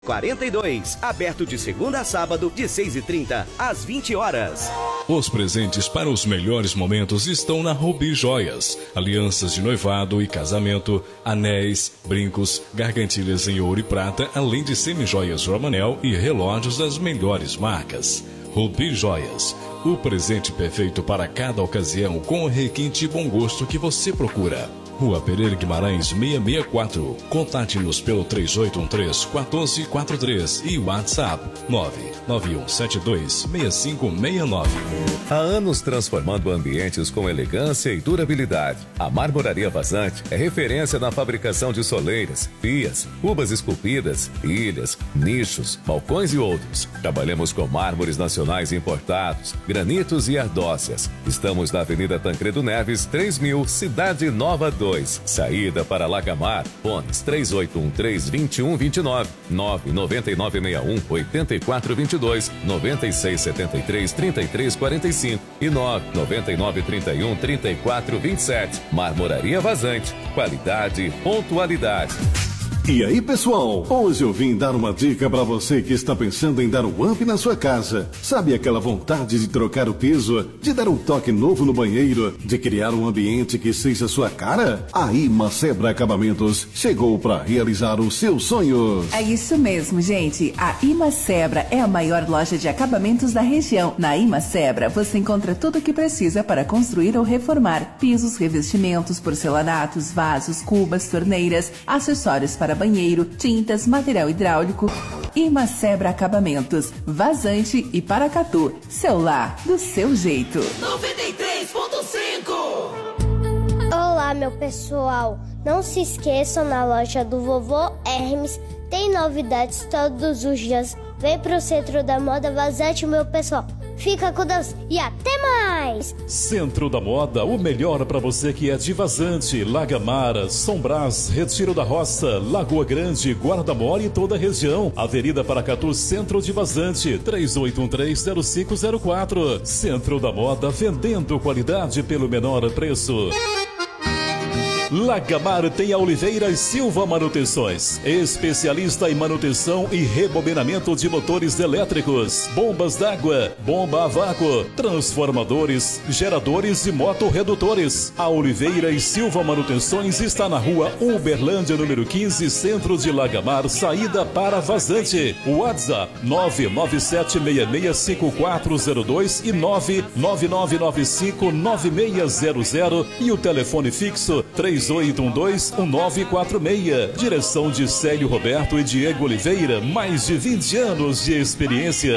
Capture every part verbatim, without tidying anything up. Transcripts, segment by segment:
quarenta e dois, aberto de segunda a sábado, de seis e trinta às vinte horas. Os presentes para os melhores momentos estão na Rubi Joias. Alianças de noivado e casamento, anéis, brincos, gargantilhas em ouro e prata, além de semijoias Romanel e relógios das melhores marcas. Rubi Joias, o presente perfeito para cada ocasião, com o requinte e bom gosto que você procura. Rua Pereira Guimarães seiscentos e sessenta e quatro. Contate-nos pelo três oito um três, um quatro quatro três e WhatsApp nove nove um sete dois, seis cinco seis nove. Há anos transformando ambientes com elegância e durabilidade. A Marmoraria Vazante é referência na fabricação de soleiras, pias, cubas esculpidas, ilhas, nichos, balcões e outros. Trabalhamos com mármores nacionais importados, granitos e ardócias. Estamos na Avenida Tancredo Neves, três mil, Cidade Nova dois. Saída para Lagamar, fones três oito um três, dois um dois nove, nove nove nove seis um, oito quatro dois dois, nove seis sete três, três três quatro cinco e nove nove nove três um, três quatro dois sete. Marmoraria Vazante, qualidade e pontualidade. E aí, pessoal? Hoje eu vim dar uma dica para você que está pensando em dar um up na sua casa. Sabe aquela vontade de trocar o piso, de dar um toque novo no banheiro, de criar um ambiente que seja sua cara? A Imacebra Acabamentos chegou para realizar os seus sonhos. É isso mesmo, gente. A Imacebra é a maior loja de acabamentos da região. Na Imacebra, você encontra tudo o que precisa para construir ou reformar: pisos, revestimentos, porcelanatos, vasos, cubas, torneiras, acessórios para banheiro, tintas, material hidráulico. Imacebra Acabamentos, Vazante e Paracatu. Seu lar, do seu jeito. noventa e três ponto cinco. Olá, meu pessoal. Não se esqueçam, na loja do Vovô Hermes tem novidades todos os dias. Vem pro Centro da Moda Vazante, meu pessoal. Fica com Deus e até mais! Centro da Moda, o melhor para você que é de Vazante, Lagamar, São Brás, Retiro da Roça, Lagoa Grande, Guarda Mole e toda a região. Avenida Paracatu, Centro de Vazante, três oito um três, zero cinco zero quatro. Centro da Moda, vendendo qualidade pelo menor preço. Lagamar tem a Oliveira e Silva Manutenções, especialista em manutenção e rebobinamento de motores elétricos, bombas d'água, bomba a vácuo, transformadores, geradores e motorredutores. A Oliveira e Silva Manutenções está na rua Uberlândia, número quinze, centro de Lagamar, saída para Vazante. WhatsApp nove nove sete seis seis cinco quatro zero dois e nove nove nove nove cinco nove seis zero zero e o telefone fixo três oito um dois, um nove quatro seis. Direção de Célio Roberto e Diego Oliveira, mais de vinte anos de experiência.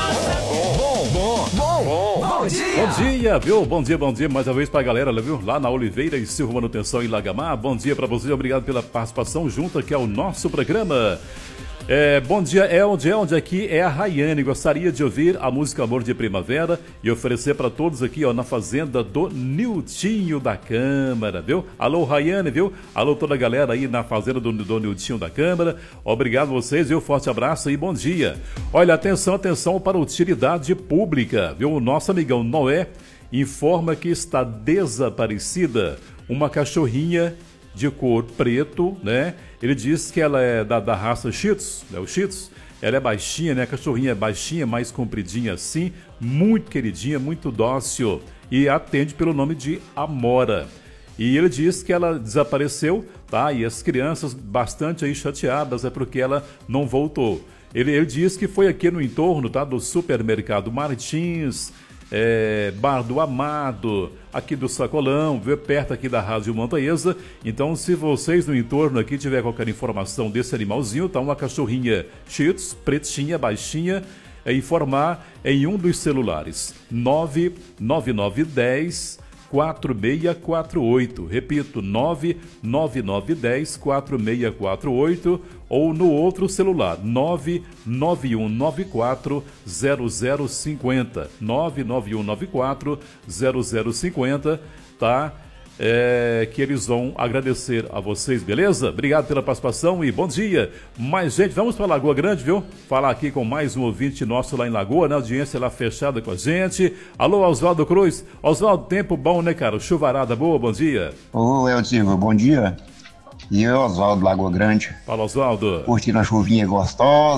Bom, bom, bom, bom, bom dia. Bom dia, viu? Bom dia, bom dia mais uma vez pra galera, viu? Lá na Oliveira e Silva Manutenção em Lagamar. Bom dia pra vocês, obrigado pela participação junto aqui ao nosso programa. É, bom dia, Elde, Elde, aqui é a Rayane. Gostaria de ouvir a música Amor de Primavera e oferecer para todos aqui, ó, na fazenda do Niltinho da Câmara, viu? Alô, Rayane, viu? Alô, toda a galera aí na fazenda do, do Niltinho da Câmara. Obrigado a vocês, viu? Forte abraço e bom dia. Olha, atenção, atenção para a utilidade pública, viu? O nosso amigão Noé informa que está desaparecida uma cachorrinha de cor preto, né? Ele diz que ela é da, da raça Shih Tzu, né? O Shih Tzu, ela é baixinha, né? A cachorrinha é baixinha, mais compridinha assim, muito queridinha, muito dócil e atende pelo nome de Amora. E ele diz que ela desapareceu, tá? E as crianças bastante aí chateadas é porque ela não voltou. Ele, ele diz que foi aqui no entorno, tá? Do supermercado Martins, É, Bar do Amado, aqui do Sacolão, viu? Perto aqui da Rádio Montanhesa. Então, se vocês no entorno aqui tiver qualquer informação desse animalzinho, tá? Uma cachorrinha Shih Tzu, pretinha, baixinha, é informar em um dos celulares nove nove nove um zero quatro seis quatro oito. Repito, nove nove nove um zero quatro seis quatro oito ou no outro celular nove nove um nove quatro zero zero cinco zero. nove nove um nove quatro zero zero cinco zero, tá? É, que eles vão agradecer a vocês, beleza? Obrigado pela participação e bom dia. Mais gente, vamos para Lagoa Grande, viu? Falar aqui com mais um ouvinte nosso lá em Lagoa, na audiência lá fechada com a gente. Alô, Oswaldo Cruz. Oswaldo, tempo bom, né, cara? Chuvarada boa, bom dia. Ô, Eltinho, bom dia. E eu, Oswaldo Lagoa Grande. Fala, Oswaldo. Curtindo a chuvinha gostosa.